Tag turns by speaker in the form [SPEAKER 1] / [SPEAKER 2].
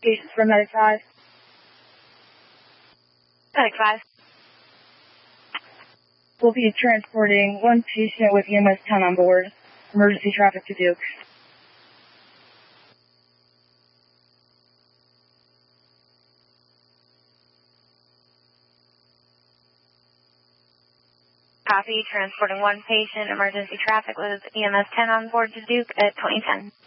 [SPEAKER 1] Patients from Medic 5.
[SPEAKER 2] Medic 5.
[SPEAKER 1] We'll be transporting one patient with EMS 10 on board. Emergency traffic to Duke.
[SPEAKER 2] Copy, transporting one patient, emergency traffic with EMS 10 on board to Duke at 2010.